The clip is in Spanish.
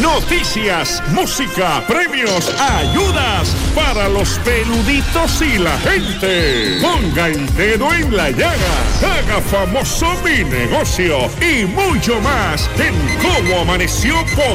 Noticias, música, premios, ayudas para los peluditos y la gente. Ponga el dedo en la llaga, haga famoso mi negocio y mucho más en Cómo Amaneció